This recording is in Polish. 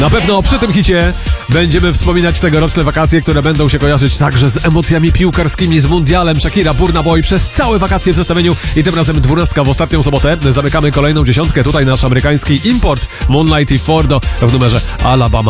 Na pewno przy tym hicie będziemy wspominać tegoroczne wakacje, które będą się kojarzyć także z emocjami piłkarskimi, z mundialem. Shakira, Burna Boy przez całe wakacje w zestawieniu i tym razem 12 w ostatnią sobotę. Zamykamy kolejną 10. Tutaj nasz amerykański import Moonlight i Fordo w numerze Alabama.